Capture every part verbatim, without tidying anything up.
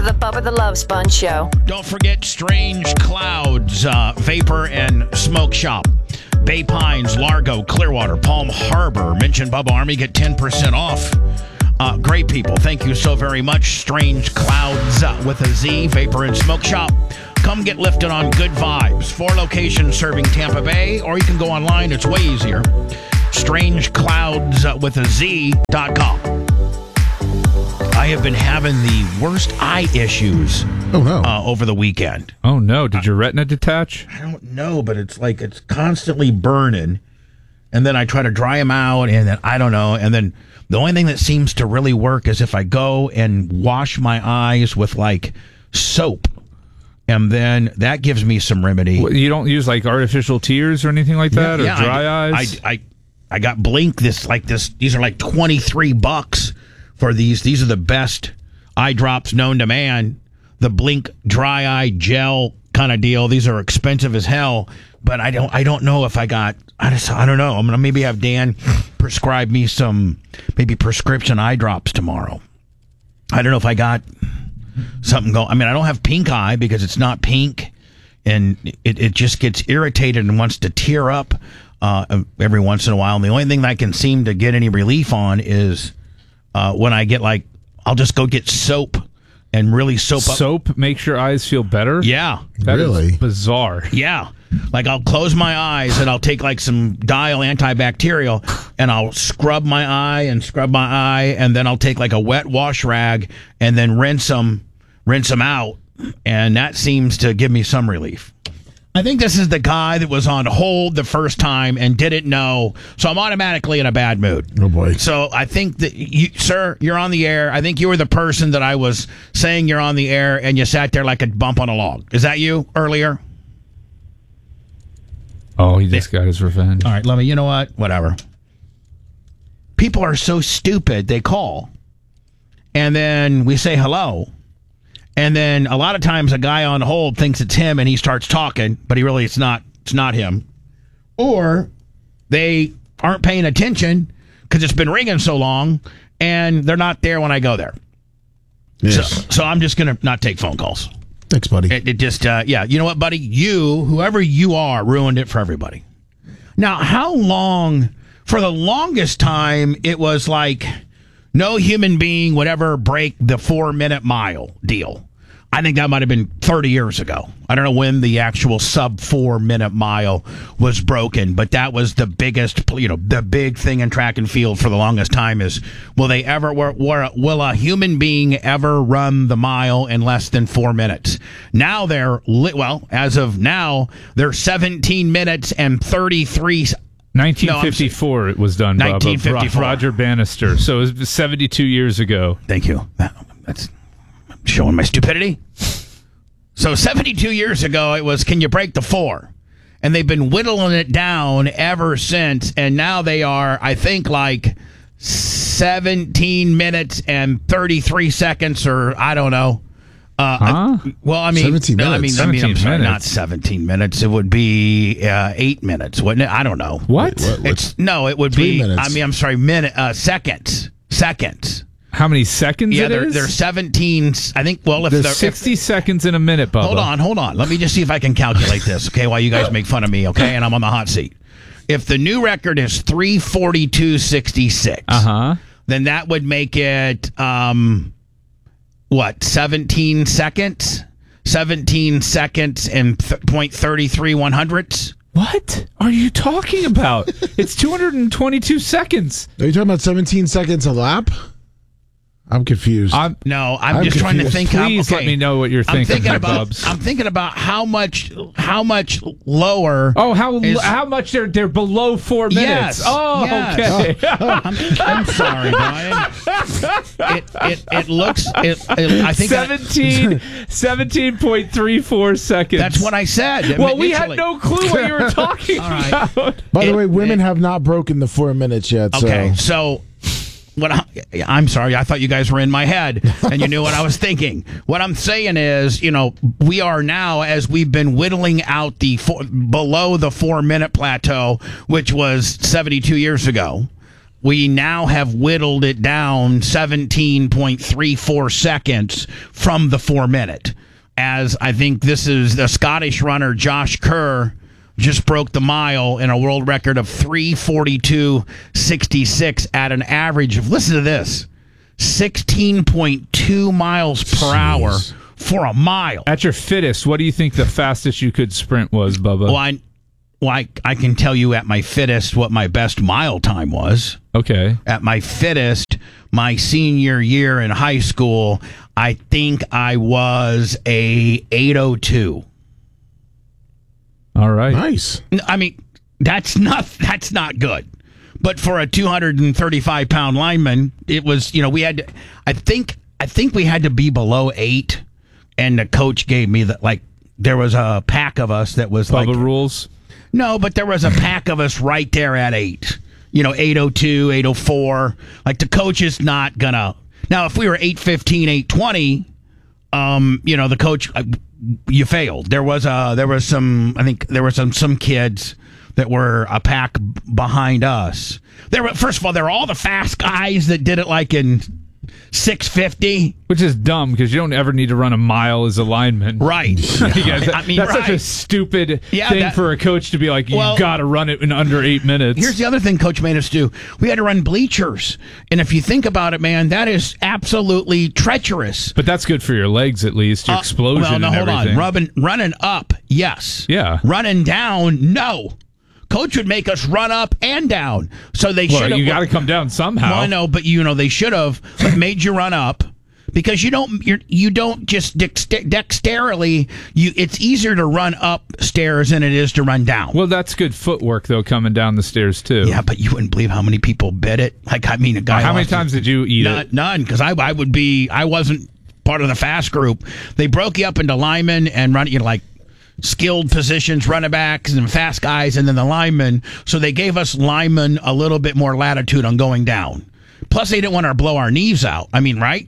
the Bubba the Love Sponge Show. Don't forget Strange Clouds, uh, Vapor and Smoke Shop. Bay Pines, Largo, Clearwater, Palm Harbor. Mention Bubba Army, get ten percent off. Uh, great people. Thank you so very much. Strange Clouds uh, with a Z, Vapor and Smoke Shop. Come get lifted on good vibes. Four locations serving Tampa Bay, or you can go online. It's way easier. Strange Clouds uh, with a Z dot com. I have been having the worst eye issues oh, no. uh, over the weekend. Oh, no. Did your retina detach? I don't know, but it's like it's constantly burning. And then I try to dry them out, and then I don't know. And then the only thing that seems to really work is if I go and wash my eyes with like soap. And then that gives me some remedy. Well, you don't use like artificial tears or anything like that, yeah, or dry I, eyes? I, I I got Blink this like this. These are like twenty-three bucks for these. These are the best eye drops known to man. The Blink dry eye gel kind of deal. These are expensive as hell, but I don't I don't know if I got. I just I don't know. I'm gonna maybe have Dan prescribe me some maybe prescription eye drops tomorrow. I don't know if I got something going. I mean, I don't have pink eye because it's not pink, and it, it just gets irritated and wants to tear up uh, every once in a while. And the only thing that I can seem to get any relief on is uh, when I get like, I'll just go get soap and really soap up. Soap makes your eyes feel better? Yeah. That Really? is bizarre. Yeah. Like I'll close my eyes and I'll take like some Dial antibacterial and I'll scrub my eye and scrub my eye, and then I'll take like a wet wash rag and then rinse them, rinse them out, and that seems to give me some relief. I think this is the guy that was on hold the first time and didn't know, so I'm automatically in a bad mood. Oh, boy. So I think that you, sir, you're on the air. I think you were the person that I was saying you're on the air, and you sat there like a bump on a log. Is that you earlier? Oh, he just got his revenge. All right, let me, you know what? Whatever. People are so stupid, they call. And then we say hello. And then a lot of times a guy on hold thinks it's him and he starts talking, but he really, it's not, it's not him. Or they aren't paying attention because it's been ringing so long and they're not there when I go there. Yes. So, so I'm just going to not take phone calls. Thanks, buddy. It, it just, uh, yeah, you know what, buddy? You, whoever you are, ruined it for everybody. Now, how long, for the longest time, it was like no human being would ever break the four-minute mile deal. I think that might have been thirty years ago. I don't know when the actual sub four minute mile was broken, but that was the biggest, you know, the big thing in track and field for the longest time is, will they ever, will a human being ever run the mile in less than four minutes? Now they're, well, as of now, they're seventeen minutes and thirty-three nineteen fifty-four, no, it was done, Bob. nineteen fifty-four. Roger Bannister. So it was seventy-two years ago. Thank you. That, that's showing my stupidity. So seventy-two years ago, it was, can you break the four? And they've been whittling it down ever since. And now they are, I think, like seventeen minutes and thirty-three seconds, or I don't know. Uh, huh? I, well, I mean, seventeen no, I mean, minutes. I mean, I'm seventeen sorry, minutes. not seventeen minutes. It would be uh, eight minutes, wouldn't it? I don't know. What? Wait, what? It's no, it would Three be. minutes. I mean, I'm sorry, minute, uh, seconds, seconds. How many seconds Yeah, it they're, is? they're seventeen. I think. Well, if There's they're sixty if, seconds in a minute, Bubba. hold on, hold on. Let me just see if I can calculate this. Okay, while you guys make fun of me. Okay, and I'm on the hot seat. If the new record is three forty-two sixty-six, Uh-huh. then that would make it um, what? seventeen seconds. seventeen seconds and th- point thirty three one hundredths. What are you talking about? It's two hundred twenty-two seconds. Are you talking about seventeen seconds a lap? I'm confused. I'm, No, I'm, I'm just trying to confused. think. please how, let okay, me know what you're I'm thinking, thinking my about. bubs. I'm thinking about how much, how much lower. Oh, how is- how much they're they're below four minutes? Yes, Oh, yes. okay. I'm, I'm sorry, Brian. It it it looks. It, it, I think I- seventeen, seventeen point three four seconds. that's what I said. Well, we had initially. no clue what you were talking All right. about. By the it- way, women it- have not broken the four minutes yet. So. Okay, so what? I, I'm sorry. I thought you guys were in my head and you knew what I was thinking. What I'm saying is, you know, we are now, as we've been whittling out the four, below the four minute plateau, which was seventy-two years ago. we now have whittled it down seventeen point three four seconds from the four minute. As I think this is the Scottish runner Josh Kerr just broke the mile in a world record of three forty-two sixty-six at an average of, listen to this, sixteen point two miles per Jeez. hour for a mile. At your fittest, what do you think the fastest you could sprint was, Bubba? Well, I, well I, I can tell you at my fittest what my best mile time was. Okay. At my fittest, my senior year in high school, I think I was a eight oh two. All right. Nice. I mean, that's not that's not good. But for a two hundred thirty-five pound lineman, it was, you know, we had to, I think I think we had to be below eight, and the coach gave me that, like, there was a pack of us that was Bubba like rules. No, but there was a pack of us right there at eight. You know, eight oh two, eight oh four. Like, the coach is not gonna. Now, if we were eight fifteen, eight twenty, um, you know, the coach, uh, you failed. There was a, there was some, I think there were some, some kids that were a pack behind us. There were, first of all, there were all the fast guys that did it like in six fifty. Which is dumb because you don't ever need to run a mile as a lineman. Right. You guys, I mean, that's such a right. stupid Yeah, thing that- for a coach to be like, you Well, got to run it in under eight minutes. Here's the other thing Coach made us do. We had to run bleachers. And if you think about it, man, that is absolutely treacherous. But that's good for your legs, at least. Your Uh, explosion well, no, and hold everything. on. Rubbing, running up, yes. Yeah. Running down, no. Coach would make us run up and down. So they Well, should have. you got to come down somehow. Well, I know, but you know they should have made you run up, because you don't you're, you don't just dexter- dexterily. You it's easier to run up stairs than it is to run down. Well, that's good footwork, though, coming down the stairs, too. Yeah, but you wouldn't believe how many people bit it. Like, I mean, a guy. How many lost times his- did you eat None, it? none, because I I would be I wasn't part of the fast group. They broke you up into linemen and run you know, like skilled positions, running backs and fast guys, and then the linemen. So they gave us linemen a little bit more latitude on going down. Plus, they didn't want to blow our knees out. I mean, right?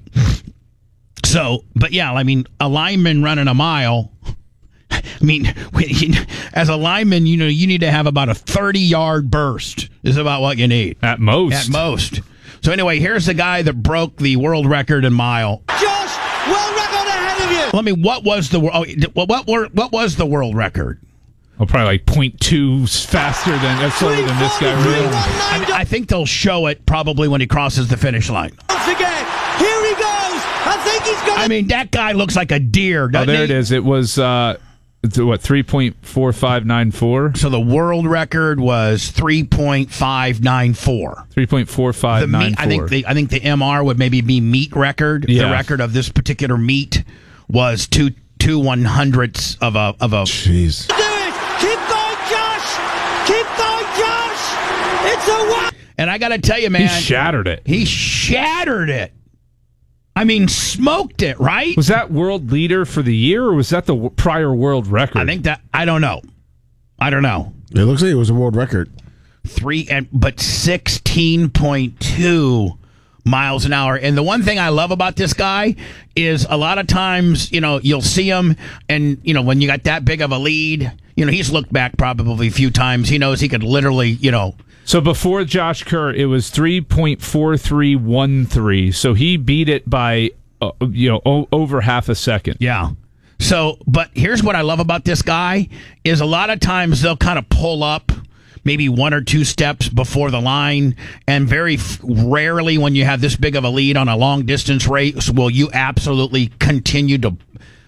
So, but yeah, I mean, a lineman running a mile. I mean, as a lineman, you know, you need to have about a thirty-yard burst is about what you need. At most. At most. So anyway, here's the guy that broke the world record in mile. Josh, world record ahead of you. Well, I mean, what was the oh, what what were, what was the world record? Oh, probably like point two faster than that's slower than this guy. Really. I, mean, I think they'll show it probably when he crosses the finish line. Once again, here he goes. I think he's going I mean, that guy looks like a deer, Oh, doesn't there he? it is. It was, uh, it's, what, three point four five nine four? So the world record was three point five nine four. three point four The five nine meat, four. I think the I think the M R would maybe be meat record. Yeah. The record of this particular meat was two two one hundredths of a of a. Jeez. to do it. Keep going, Josh. Keep going, Josh. It's a one. And I got to tell you, man, He shattered it. he shattered it. I mean, smoked it, right? Was that world leader for the year, or was that the w- prior world record? I think that I don't know. I don't know. It looks like it was a world record. Three and but sixteen point two miles an hour. And the one thing I love about this guy is a lot of times, you know, you'll see him, and you know, when you got that big of a lead, you know, he's looked back probably a few times. He knows he could literally, you know. So before Josh Kerr, it was three point four three one three. So he beat it by, uh, you know, o- over half a second. Yeah. So, but here's what I love about this guy is a lot of times they'll kind of pull up maybe one or two steps before the line, and very f- rarely when you have this big of a lead on a long distance race will you absolutely continue to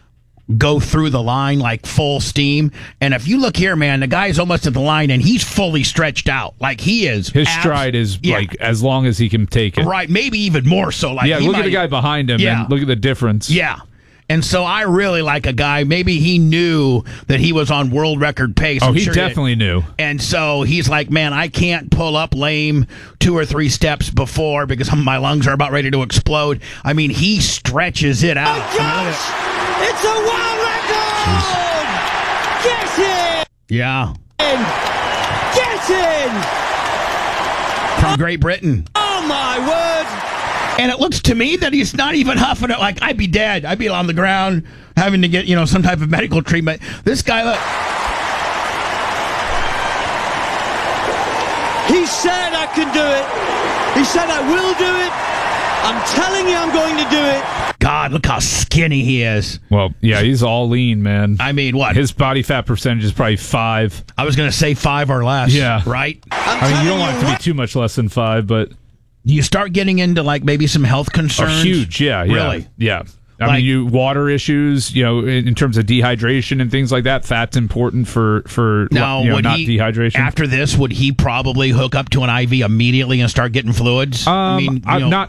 go through the line like full steam. And if you look here, man, the guy's almost at the line and he's fully stretched out. Like he is. His abs- stride is Yeah. like as long as he can take it. Right, maybe even more so. Like Yeah, he look at might- the guy behind him Yeah. and look at the difference. Yeah. And so I really like a guy, maybe he knew that he was on world record pace. Oh, I'm he sure definitely knew. And so he's like, man, I can't pull up lame two or three steps before because my lungs are about ready to explode. I mean, he stretches it out. Oh, Josh, it's a world record. Get in. Yeah. Get in. From Great Britain. Oh, my word. And it looks to me that he's not even huffing it. Like, I'd be dead. I'd be on the ground having to get, you know, some type of medical treatment. This guy, look. He said I can do it. He said, I will do it. I'm telling you I'm going to do it. God, look how skinny he is. Well, yeah, he's all lean, man. I mean, what? His body fat percentage is probably five. I was going to say five or less. Yeah. Right? I'm I mean, you telling don't want it to be what- too much less than five, but You start getting into like maybe some health oh, concerns. huge. Yeah, yeah, Really? yeah. I Like- mean, you water issues, you know, in, in terms of dehydration and things like that. Fat's important for for Now, you know, would not he, dehydration. after this, would he probably hook up to an I V immediately and start getting fluids? um, I mean, you I'm know, not